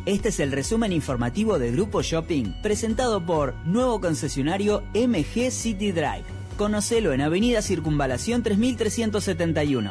Este es el resumen informativo de Grupo Shopping, presentado por nuevo concesionario MG City Drive. Conocelo en Avenida Circunvalación 3371.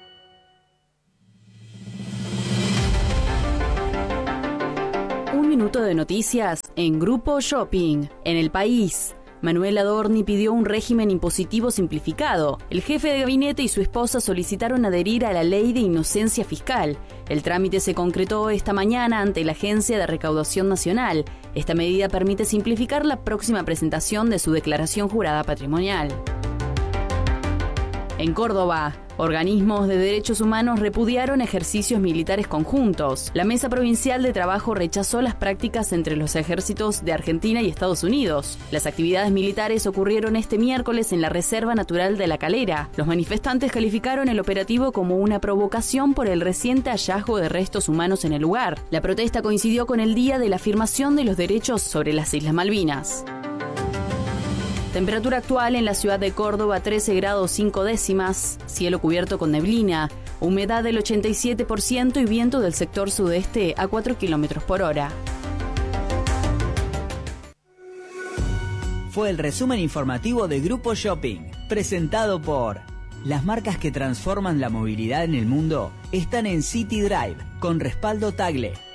Un minuto de noticias en Grupo Shopping. En el país, Manuel Adorni pidió un régimen impositivo simplificado. El jefe de gabinete y su esposa solicitaron adherir a la ley de inocencia fiscal. El trámite se concretó esta mañana ante la Agencia de Recaudación Nacional. Esta medida permite simplificar la próxima presentación de su declaración jurada patrimonial. En Córdoba, organismos de derechos humanos repudiaron ejercicios militares conjuntos. La Mesa Provincial de Trabajo rechazó las prácticas entre los ejércitos de Argentina y Estados Unidos. Las actividades militares ocurrieron este miércoles en la Reserva Natural de La Calera. Los manifestantes calificaron el operativo como una provocación por el reciente hallazgo de restos humanos en el lugar. La protesta coincidió con el día de la afirmación de los derechos sobre las Islas Malvinas. Temperatura actual en la ciudad de Córdoba, 13 grados 5 décimas, cielo cubierto con neblina, humedad del 87% y viento del sector sudeste a 4 kilómetros por hora. Fue el resumen informativo de Grupo Shopping, presentado por... Las marcas que transforman la movilidad en el mundo están en City Drive, con respaldo Tagle.